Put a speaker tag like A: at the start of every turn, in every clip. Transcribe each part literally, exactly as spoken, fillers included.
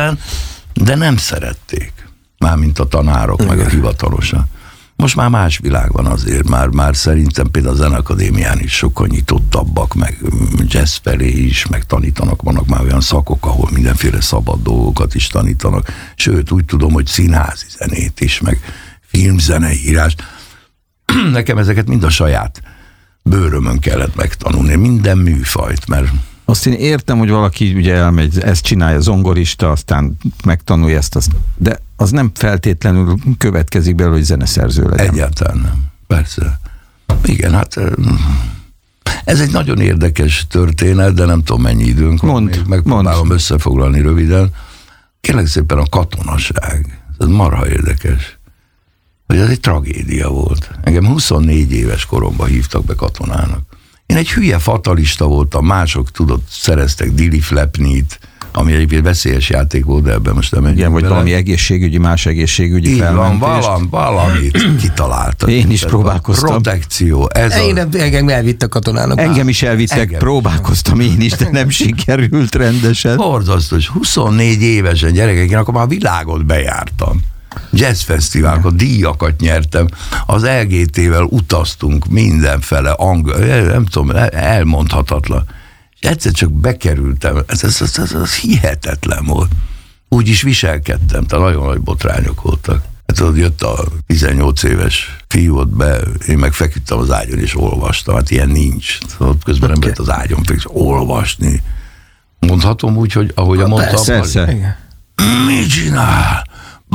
A: végtelen, de nem szerették. Mármint a tanárok, igen. meg a hivatalosak. Most már más világ van azért, már, már szerintem például a Zeneakadémián is sokkal nyitottabbak, meg jazz felé is, meg tanítanak, vannak már olyan szakok, ahol mindenféle szabad dolgokat is tanítanak, sőt, úgy tudom, hogy színházi zenét is, meg filmzeneírás. Nekem ezeket mind a saját bőrömön kellett megtanulni, minden műfajt, mert...
B: Azt én értem, hogy valaki ugye elmegy, ezt csinálja, zongorista, aztán megtanulja ezt, azt, de az nem feltétlenül következik belőle, hogy zeneszerző legyen.
A: Egyáltalán nem, persze. Igen, hát ez egy nagyon érdekes történet, de nem tudom mennyi időnk van.
B: Mond,
A: megpróbálom
B: mond.
A: összefoglalni röviden. Kérlek szépen a katonaság, ez marha érdekes, hogy ez egy tragédia volt. Engem huszonnégy éves koromban hívtak be katonának. Én egy hülye fatalista voltam, mások tudott, szereztek Dili Flepnit, ami egyébként veszélyes játék volt, de ebben most nem
B: igen, vagy bele. Valami egészségügyi, más egészségügyi felmentést.
A: Valam, valamit kitaláltak.
B: Én is próbálkoztam.
A: Protekció. Ez
C: én
A: a...
C: engem elvitt a katonának.
B: Engem is elvittek, engem próbálkoztam én is, de nem sikerült rendesen.
A: Borzasztos, huszonnégy évesen gyerekek, én akkor már a világot bejártam. Jazzfesztiválokon díjakat nyertem, az el gé té-vel utaztunk mindenfele, angol, nem tudom, elmondhatatlan. És egyszer csak bekerültem, ez, ez, ez, ez, ez hihetetlen volt. Úgy is viselkedtem, tehát nagyon nagy botrányok voltak. Hát ott jött a tizennyolc éves fiú ott be, én meg feküdtem az ágyon és olvastam, hát ilyen nincs. Ott közben nem lehet az ágyon feküdni, olvasni. Mondhatom úgy, hogy ahogy a mondtam,
B: persze, persze.
A: Mit csinál?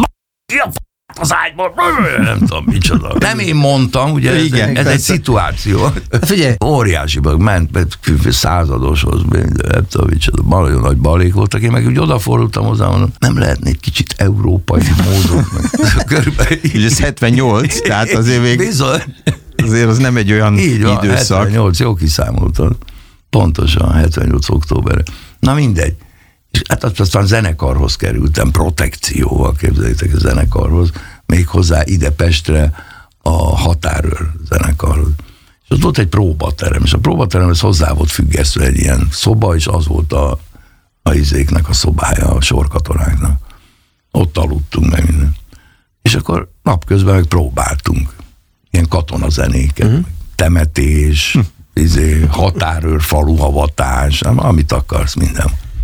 A: Ki a f*** az ágyban? Nem tudom, micsoda. Nem én mondtam, ugye ez, igen, ez egy szituáció.
C: Figyelj.
A: Óriásiban ment, századoshoz, nem tudom, micsoda, nagyon nagy balék voltak, én meg úgy odafordultam hozzá, mondom, nem lehetne egy kicsit európai módon. Körülbelül.
B: És ez hetvennyolc, tehát azért még
A: bizony.
B: Azért az nem egy olyan
A: így van,
B: időszak.
A: hetvennyolc, jó kiszámoltad. Pontosan, hetvennyolc októberre. Na mindegy. És hát aztán zenekarhoz kerültem, protekcióval, képzeljétek a zenekarhoz, még hozzá ide Pestre a Határőr zenekarhoz. És ott volt egy próbaterem, és a próbateremhez hozzá volt függesztve egy ilyen szoba, és az volt a, a izéknek a szobája, a sorkatonáknak. Ott aludtunk meg minden. És akkor napközben meg próbáltunk ilyen katonazenéket, uh-huh. temetés, uh-huh. izé, határőr, faluhavatás, amit akarsz, minden.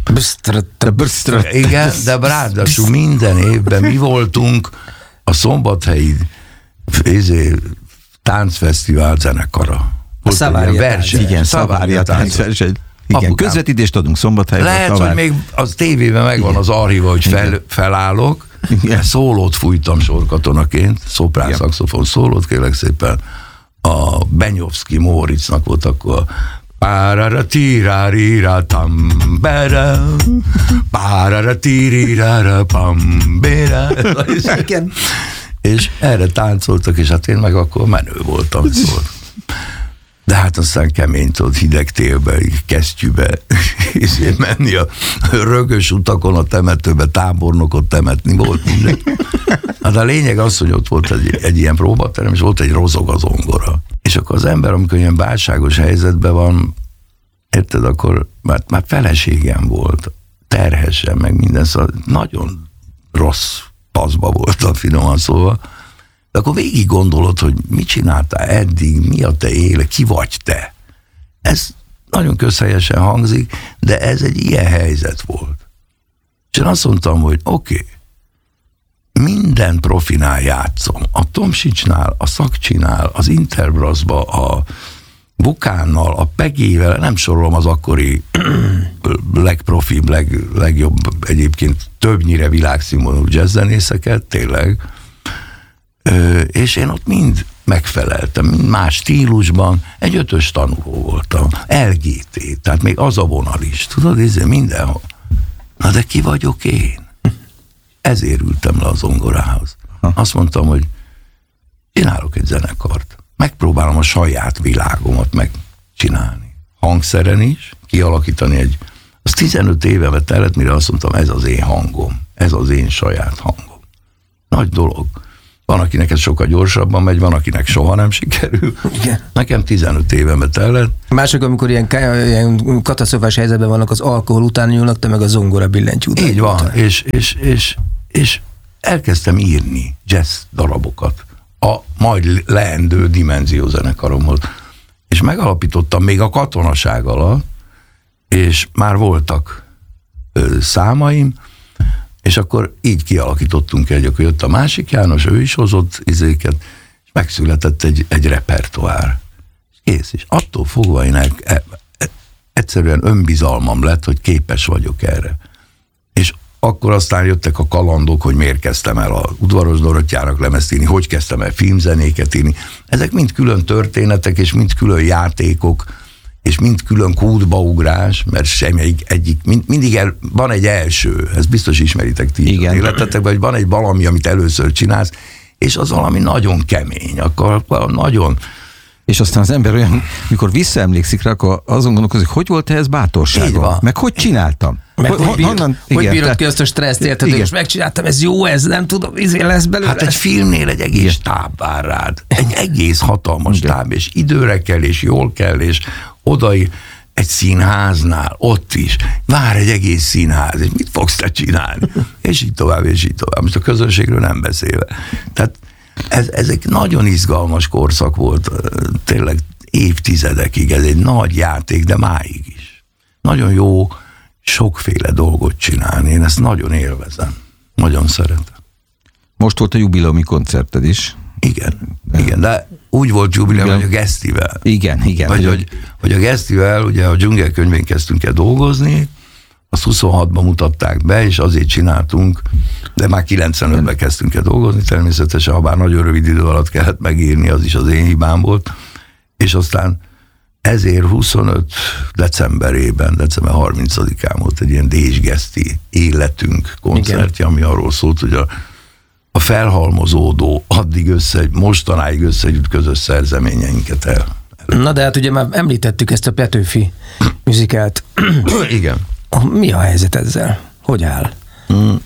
A: Igen, de ráadásul minden évben mi voltunk a szombathelyi izé, táncfesztivál zenekara.
C: A Szavária
B: verseny. Igen, Szavária táncverseny. Igen, apukám. Közvetítést adunk Szombathelyben.
A: Lehet, hogy még az tévében megvan az archíva, hogy fel, felállok, szólót fújtam sorkatonaként, szoprán szaxofon szólót, kérlek szépen. A Benyovszky Móricznak volt akkor párara tíráríra tambere, párara tírírára pambére. És erre táncoltak, és hát én meg akkor menő voltam. Szóval. De hát aztán kemény tudod, hideg télbe, kesztyűbe és menni a rögös utakon, a temetőbe, tábornokot temetni, volt minden. Hát a lényeg az, hogy ott volt egy, egy ilyen próbaterem, és volt egy rozog az zongora. És akkor az ember, amikor ilyen válságos helyzetben van, érted, akkor már, már feleségem volt, terhesen, meg minden, szóval nagyon rossz paszba voltam, finoman szóval. De akkor végig gondolod, hogy mit csináltál eddig, mi a te éle, ki vagy te. Ez nagyon közhelyesen hangzik, de ez egy ilyen helyzet volt. És én azt mondtam, hogy oké, okay, minden profinál játszom. A Tomsicsnál, a Szakcsinál, az Interbrassba, a Bukánnal, a Pegével, nem sorolom az akkori legprofibb, leg, legjobb egyébként többnyire világszínvonalú jazzzenészeket, tényleg. Ö, és én ott mind megfeleltem, mind más stílusban, egy ötös tanuló voltam, el gé té, tehát még az a vonal is, tudod, ez mindenhol. Na de ki vagyok én? Ezért ültem le a zongorához. Azt mondtam, hogy csinálok egy zenekart, megpróbálom a saját világomat megcsinálni. Hangszeren is, kialakítani egy, az tizenöt évemet tellett, mire azt mondtam, ez az én hangom, ez az én saját hangom. Nagy dolog. Van, akinek ez sokkal gyorsabban megy, van, akinek soha nem sikerül.
C: Igen.
A: Nekem tizenöt évemet tellett.
C: Mások, amikor ilyen, ilyen katasztrofás helyzetben vannak, az alkohol után nyúlnak, te meg a zongora billentyű után.
A: Így van, és, és, és, és elkezdtem írni jazz darabokat a majd leendő dimenzió zenekaromhoz. És megalapítottam még a katonaság alatt, és már voltak ö, számaim, és akkor így kialakítottunk egy, akkor jött a másik János, ő is hozott izéket, és megszületett egy, egy repertoár. Kész, és attól fogva én el, e, e, egyszerűen önbizalmam lett, hogy képes vagyok erre. És akkor aztán jöttek a kalandok, hogy miért kezdtem el a Udvaros Dorottyának lemezt írni, hogy kezdtem el filmzenéket írni. Ezek mind külön történetek, és mind külön játékok, és mind külön kútbaugrás, mert semmelyik egyik, mind, mindig el, van egy első, ezt biztos ismeritek ti az életetekben, hogy van egy valami, amit először csinálsz, és az valami nagyon kemény, akkor nagyon...
B: És aztán az ember olyan, mikor visszaemlékszik rá, akkor azon gondolkozik, hogy volt ehhez bátorságom? Meg hogy csináltam?
C: Meg hogy, hogy, bír,
B: honnan,
C: hogy bírod ki azt a stresszt, érted, hogy most megcsináltam, ez jó, ez nem tudom, izé lesz belőle.
A: Hát egy filmnél egy egész stáb vár rád. Egy egész hatalmas stáb, és időre kell, és jól kell, és oda egy színháznál, ott is, vár egy egész színház, és mit fogsz te csinálni? És így tovább, és így tovább. Most a közönségről nem beszélve. Tehát ez, ez egy nagyon izgalmas korszak volt, tényleg évtizedekig, ez egy nagy játék, de máig is. Nagyon jó sokféle dolgot csinálni, én ezt nagyon élvezem, nagyon szeretem.
B: Most volt a jubileumi koncerted is.
A: Igen, igen, de úgy volt jubileum, hogy a Gesztivel.
B: Igen, igen.
A: Vagy, hogy, hogy a Gesztivel, ugye a Dzsungel könyvén kezdtünk el dolgozni, azt huszonhatban mutatták be, és azért csináltunk, de már kilencvenötben kezdtünk el dolgozni, természetesen, ha bár nagyon rövid idő alatt kellett megírni, az is az én hibám volt, és aztán ezért huszonöt decemberében, december harmincadikán volt egy ilyen Dés-Geszti életünk koncertje, ami arról szólt, hogy a, a felhalmozódó, addig össze, mostanáig összegyütközött szerzeményeinket el.
C: Na de hát ugye már említettük ezt a Petőfi műzikát.
A: Igen.
C: Mi a helyzet ezzel? Hogy áll?
A: Mm.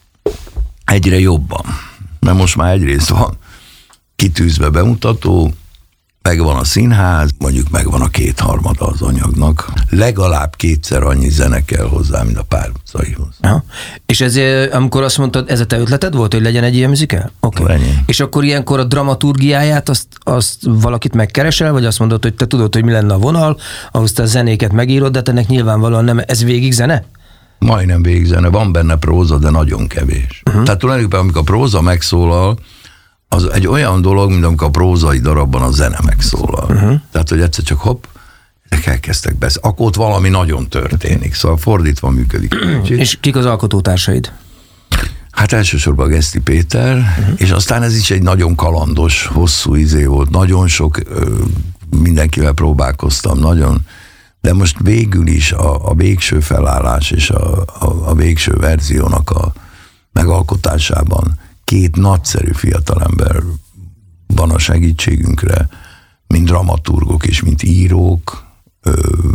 A: Egyre jobban. Mert most már egyrészt van kitűzve bemutató, megvan a színház, mondjuk megvan a kétharmada az anyagnak. Legalább kétszer annyi zene kell hozzá, mint a Pár utcaihoz.
C: Aha. És ezért, amikor azt mondtad, ez a te ötleted volt, hogy legyen egy ilyen műzikál? Oké. Okay. És akkor ilyenkor a dramaturgiáját, azt, azt valakit megkeresel, vagy azt mondod, hogy te tudod, hogy mi lenne a vonal, ahhoz te a zenéket megírod, de te ennek nyilvánvalóan nem, ez végig zene?
A: Majdnem végig zene, van benne próza, de nagyon kevés. Uh-huh. Tehát tulajdonképpen, amikor a próza megszólal, az egy olyan dolog, mint amikor a prózai darabban a zene megszólal. Uh-huh. Tehát, hogy egyszer csak hopp, ezek elkezdtek beszélni. Akkor ott valami nagyon történik, szóval fordítva működik.
C: És kik az alkotótársaid?
A: Hát elsősorban Geszti Péter, uh-huh. és aztán ez is egy nagyon kalandos, hosszú izé volt, nagyon sok ö, mindenkivel próbálkoztam, nagyon, de most végül is a, a végső felállás és a, a, a végső verziónak a megalkotásában két nagyszerű fiatalember van a segítségünkre, mint dramaturgok és mint írók, ö,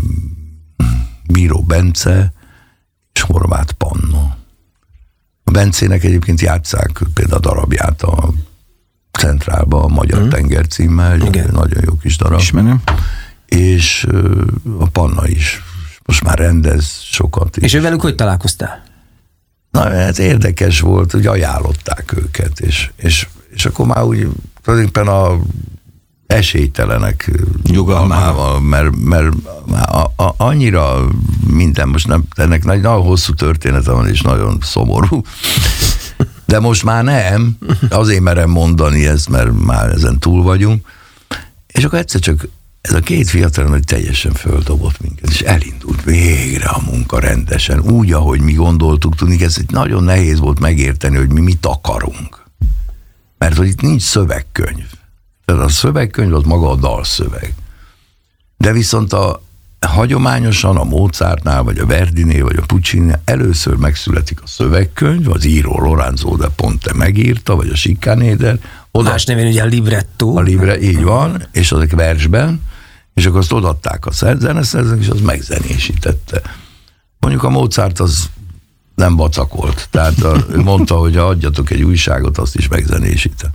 A: Bíró Bence és Horváth Panna. A Bencének egyébként játsszák például a darabját a Centrálba, a Magyar mm. Tenger címmel, nagyon jó kis darab.
B: Ismerem.
A: És ö, a Panna is most már rendez sokat.
C: És ő velük hogy találkoztál?
A: Na, ez érdekes volt, hogy ajánlották őket, és, és, és akkor már úgy tulajdonképpen a esélytelenek nyugalmával, mert, mert a, a, annyira minden, most nem, ennek nagy, nagyon hosszú története van, és nagyon szomorú, de most már nem, azért merem mondani ezt, mert már ezen túl vagyunk, és akkor egyszer csak ez a két fiatal, hogy teljesen földobott minket, és elindult végre a munka rendesen, úgy, ahogy mi gondoltuk, tudni, ez nagyon nehéz volt megérteni, hogy mi mit akarunk. Mert hogy itt nincs szövegkönyv. Tehát a szövegkönyv az maga a dalszöveg. De viszont a hagyományosan a Mozartnál, vagy a Verdinél, vagy a Puccininél először megszületik a szövegkönyv, az író Lorenzo da Ponte megírta, vagy a Schikaneder. Oda,
C: más nevén ugye a libretto.
A: A libre, így van, és azok versben, és akkor azt odaadták a zeneszerzőnek, és az megzenésítette. Mondjuk a Mozart az nem vacakolt, tehát a, mondta, hogy adjatok egy újságot, azt is megzenésített.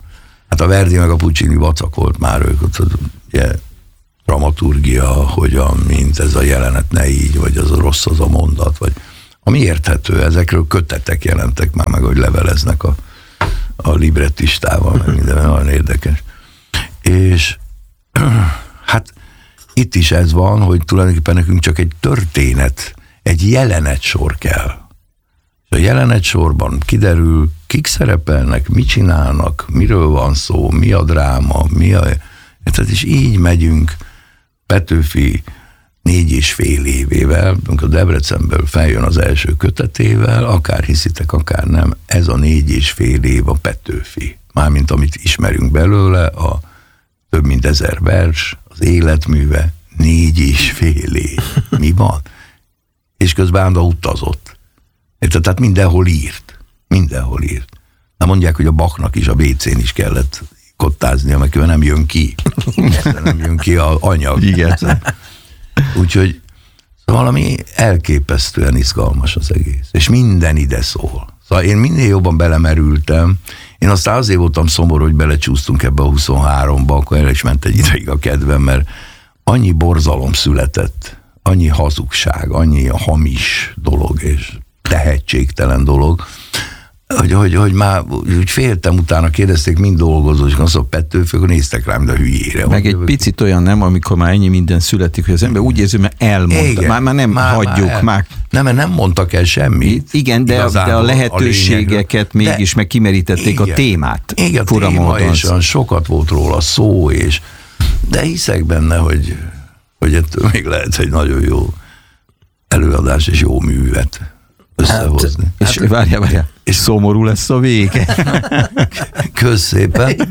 A: Hát a Verdi meg a Puccini vacak volt már ők, ott ugye, dramaturgia, hogyan, mint ez a jelenet ne így, vagy az a rossz az a mondat, vagy ami érthető, ezekről kötetek jelentek már meg, hogy leveleznek a, a librettistával, meg minden, nagyon érdekes. És hát itt is ez van, hogy tulajdonképpen nekünk csak egy történet, egy jelenet sor kell. A jelenet sorban kiderül, kik szerepelnek, mit csinálnak, miről van szó, mi a dráma, mi a... Tehát és így megyünk Petőfi négy és fél évével, amikor Debrecenből feljön az első kötetével, akár hiszitek, akár nem, ez a négy és fél év a Petőfi. Mármint amit ismerünk belőle, a több mint ezer vers, az életműve, négy és fél év. Mi van? És közben állandóan utazott. Érted? Tehát mindenhol írt. Mindenhol írt. Na mondják, hogy a Bachnak is a vé cén is kellett kottáznia, mert nem jön ki. Nem jön ki az anyag.
B: Igen.
A: Úgyhogy valami elképesztően izgalmas az egész. És minden ide szól. Szóval én minél jobban belemerültem. Én aztán azért voltam szomorú, hogy belecsúsztunk ebbe a huszonháromba, akkor el is ment egy ideig a kedvem, mert annyi borzalom született, annyi hazugság, annyi hamis dolog, és tehetségtelen dolog, hogy, hogy, hogy már úgy féltem, utána kérdezték, mind dolgozó, és azt a Petőfi, akkor néztek rám, de hülyére.
B: Meg egy picit olyan nem, amikor már ennyi minden születik, hogy az ember úgy érzi, mert elmondta. Igen, már, már nem már, hagyjuk. Már, már...
A: Nem, mert nem mondtak el semmit.
B: Igen, de, de a lehetőségeket a mégis meg kimerítették, igen, a témát.
A: Igen, a téma, és olyan sokat volt róla szó, és de hiszek benne, hogy, hogy ettől még lehet egy nagyon jó előadás és jó művet összehozni.
B: Hát, és hát, várjál, várjál, és szomorú lesz a vége.
A: Kösz szépen.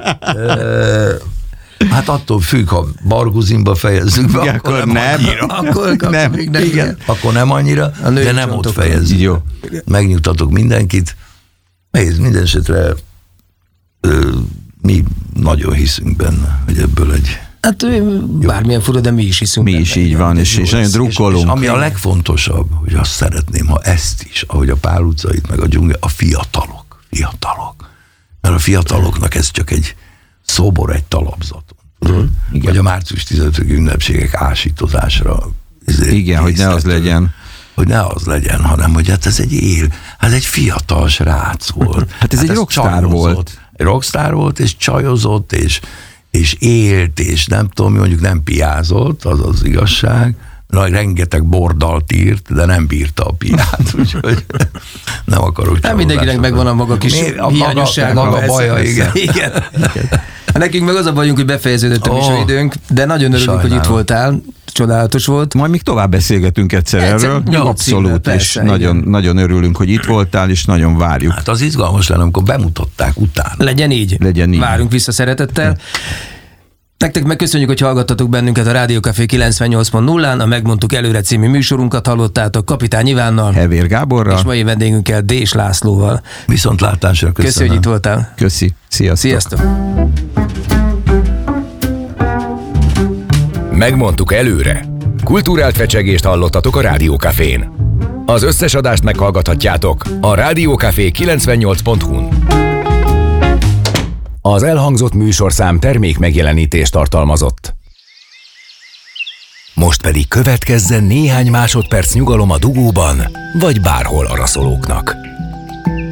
A: Hát attól függ, ha Barguzinba fejezzük be,
B: igen, akkor, akkor nem, nem annyira.
C: Akkor nem, nem, igen.
A: Akkor nem annyira, de nem ott fejezzük. Jó. Megnyugtatok mindenkit. Nézd, minden esetre mi nagyon hiszünk benne, hogy ebből egy...
C: Hát bármilyen fura, de mi is hiszünk.
B: Mi benne. Is így van, és, és nagyon drukkolunk.
A: És, és ami a legfontosabb, hogy azt szeretném, ha ezt is, ahogy a Pál utcait, meg a dzsungel, a fiatalok, fiatalok. Mert a fiataloknak ez csak egy szobor, egy talapzaton. Mm, vagy a március tizenötödike ünnepségek ásítozásra.
B: Igen, hogy ne az legyen.
A: Hogy ne az legyen, hanem hogy hát ez egy él, hát egy fiatal srác volt.
B: Hát ez hát egy rockstar volt.
A: Rockstar volt, és csajozott, és és élt, és nem tudom, mondjuk nem piázott, az az igazság, nagy rengeteg bordalt írt, de nem bírta a piát, úgyhogy nem akarok.
C: Nem mindenkinek megvan a maga kis hiányossága.
A: Maga, maga baja, igen.
C: igen. Nekünk meg az a bajunk, hogy befejeződött a oh, műsoridőnk, de nagyon örülünk, sajnálom, hogy itt voltál. Csodálatos volt.
B: Majd még tovább beszélgetünk egyszer, egyszer erről. Abszolút, persze, és nagyon, nagyon örülünk, hogy itt voltál, és nagyon várjuk.
A: Hát az izgalmas lenne, amikor bemutatták utána.
C: Legyen így.
B: Legyen így.
C: Várunk vissza szeretettel. Nektek megköszönjük, hogy hallgattatok bennünket a Rádió Café kilencvennyolc pont nullán, a Megmondtuk Előre című műsorunkat hallottátok Kapitány Ivánnal,
B: Hevér Gáborral,
C: és mai vendégünkkel Dés Lászlóval.
A: Viszontlátásra, köszönöm.
C: Köszönjük, hogy itt voltál.
B: Köszi. Sziasztok.
C: Sziasztok.
D: Megmondtuk Előre. Kulturált fecsegést hallottatok a Rádió Cafén. Az összes adást meghallgathatjátok a Rádió Café kilencvennyolc pont hu-n. Az elhangzott műsorszám termék megjelenítést tartalmazott. Most pedig következzen néhány másodperc nyugalom a dugóban, vagy bárhol araszolóknak.